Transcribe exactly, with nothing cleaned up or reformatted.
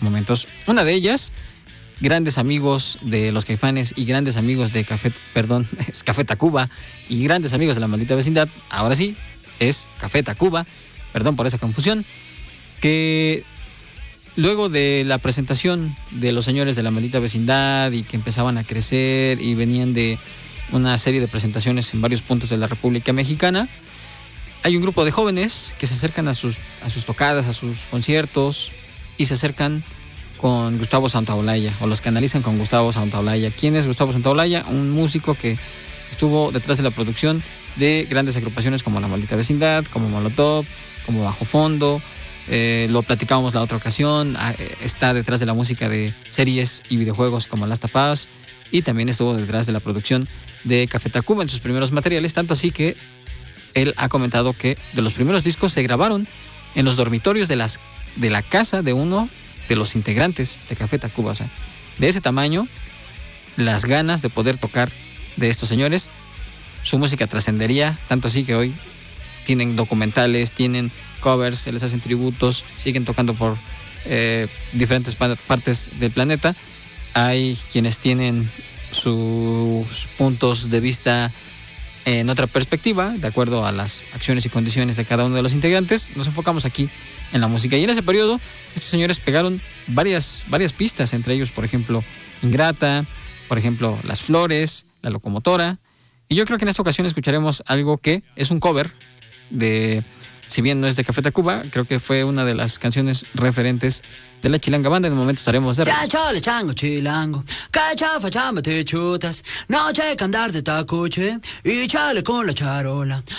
momentos. Una de ellas, grandes amigos de los Caifanes y grandes amigos de Café, perdón, es Café Tacuba y grandes amigos de La Maldita Vecindad, ahora sí, es Café Tacuba, perdón por esa confusión, que luego de la presentación de los señores de La Maldita Vecindad y que empezaban a crecer y venían de una serie de presentaciones en varios puntos de la República Mexicana, hay un grupo de jóvenes que se acercan a sus, a sus tocadas, a sus conciertos y se acercan con Gustavo Santaolalla, o los canalizan con Gustavo Santaolalla. ¿Quién es Gustavo Santaolalla? Un músico que estuvo detrás de la producción de grandes agrupaciones como La Maldita Vecindad, como Molotov, como Bajo Fondo. Eh, lo platicábamos la otra ocasión. Eh, está detrás de la música de series y videojuegos como Last of Us, y también estuvo detrás de la producción de Café Tacuba en sus primeros materiales, tanto así que él ha comentado que de los primeros discos se grabaron en los dormitorios de, las, de la casa de uno de los integrantes de Café Tacuba. O sea, de ese tamaño, las ganas de poder tocar de estos señores, su música trascendería, tanto así que hoy tienen documentales, tienen covers, se les hacen tributos, siguen tocando por eh, diferentes pa- partes del planeta. Hay quienes tienen sus puntos de vista en otra perspectiva, de acuerdo a las acciones y condiciones de cada uno de los integrantes. Nos enfocamos aquí en la música. Y en ese periodo, estos señores pegaron varias, varias pistas, entre ellos, por ejemplo, Ingrata, por ejemplo, Las Flores, La Locomotora. Y yo creo que en esta ocasión escucharemos algo que es un cover de, si bien no es de Café Tacuba, creo que fue una de las canciones referentes de la Chilanga Banda. En el momento estaremos de Ya chole chango chilango, cachafa chamba te chutas, noche que andar de tacuche y chale con la charola.